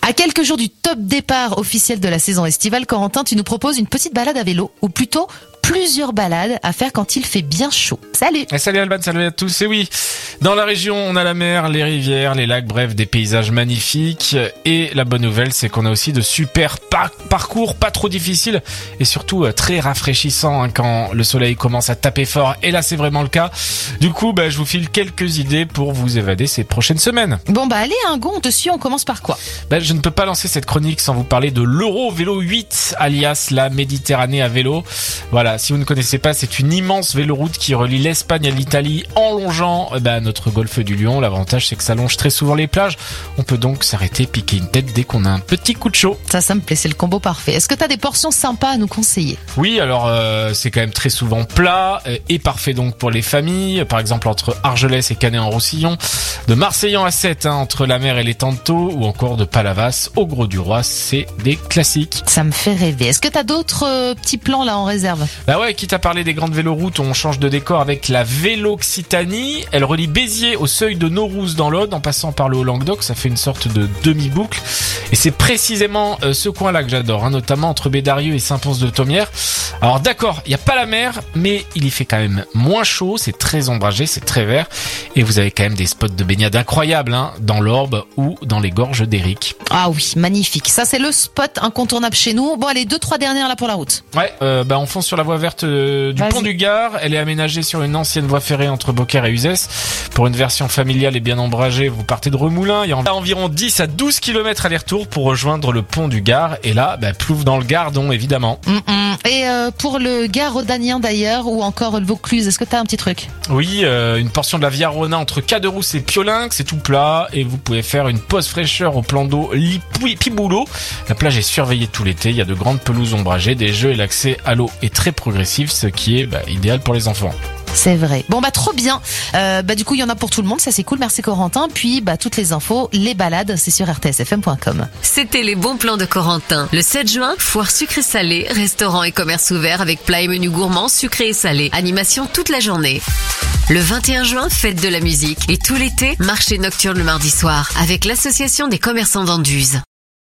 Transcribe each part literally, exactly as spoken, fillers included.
À quelques jours du top départ officiel de la saison estivale, Corentin, tu nous proposes une petite balade à vélo, ou plutôt plusieurs balades à faire quand il fait bien chaud. Salut. Et salut Alban, salut à tous. Et oui, dans la région, on a la mer, les rivières, les lacs, bref, des paysages magnifiques. Et la bonne nouvelle, c'est qu'on a aussi de super par- parcours, pas trop difficiles et surtout euh, très rafraîchissants hein, quand le soleil commence à taper fort. Et là, c'est vraiment le cas. Du coup, bah, je vous file quelques idées pour vous évader ces prochaines semaines. Bon bah allez, un go, on te suit, on commence par quoi? Bah, je ne peux pas lancer cette chronique sans vous parler de l'Euro Vélo huit, alias la Méditerranée à vélo. Voilà. Si vous ne connaissez pas, c'est une immense véloroute qui relie l'Espagne à l'Italie en longeant bah, notre golfe du Lion. L'avantage, c'est que ça longe très souvent les plages. On peut donc s'arrêter, piquer une tête dès qu'on a un petit coup de chaud. Ça, ça me plaît, c'est le combo parfait. Est-ce que t'as des portions sympas à nous conseiller? Oui, alors euh, c'est quand même très souvent plat euh, et parfait donc pour les familles. Par exemple, entre Argelès et Canet-en-Roussillon, de Marseillan à Sète, hein, entre la mer et les Tantos, ou encore de Palavas au Gros-du-Roi, c'est des classiques. Ça me fait rêver. Est-ce que t'as d'autres euh, petits plans là en réserve? Bah ouais, quitte à parler des grandes véloroutes, on change de décor avec la Véloccitanie. Elle relie Béziers au seuil de Naurouz dans l'Aude en passant par le Haut-Languedoc. Ça fait une sorte de demi-boucle. Et c'est précisément euh, ce coin-là que j'adore, hein, notamment entre Bédarieux et Saint-Pons-de-Thomières. Alors d'accord, il n'y a pas la mer, mais il y fait quand même moins chaud. C'est très ombragé, c'est très vert. Et vous avez quand même des spots de baignade incroyables, hein, dans l'Orbe ou dans les gorges d'Éric. Ah oui, magnifique. Ça, c'est le spot incontournable chez nous. Bon, allez, deux, trois dernières là pour la route. Ouais, euh, bah on fonce sur la voie verte euh, du Vas-y. pont du Gard. Elle est aménagée sur une ancienne voie ferrée entre Beaucaire et Uzès. Pour une version familiale et bien ombragée, vous partez de Remoulins. Il y a environ dix à douze kilomètres aller-retour pour rejoindre le pont du Gard. Et là, bah, plouf dans le Gardon, évidemment. Mm-mm. Et euh, pour le Gard rhodanien d'ailleurs, ou encore le Vaucluse, est-ce que t'as un petit truc? Oui, euh, une portion de la Via Rona entre Caderousse et Piolinx, c'est tout plat. Et vous pouvez faire une pause fraîcheur au plan d'eau Piboulot. La plage est surveillée tout l'été. Il y a de grandes pelouses ombragées, des jeux et l'accès à l'eau est très progressif, ce qui est bah, idéal pour les enfants. C'est vrai. Bon bah trop bien. Euh, bah du coup il y en a pour tout le monde, ça c'est cool. Merci Corentin. Puis bah toutes les infos, les balades, c'est sur r t s f m point com. C'était les bons plans de Corentin. Le sept juin, foire sucré-salé, restaurant et commerce ouvert avec plats et menus gourmands sucrés et salés. Animation toute la journée. Le vingt et un juin, fête de la musique. Et tout l'été, marché nocturne le mardi soir avec l'association des commerçants d'Anduze.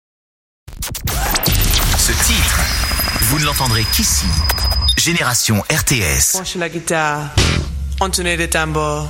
Ce titre, vous ne l'entendrez qu'ici. Génération R T S. Penche la guitare, entonner des tambours.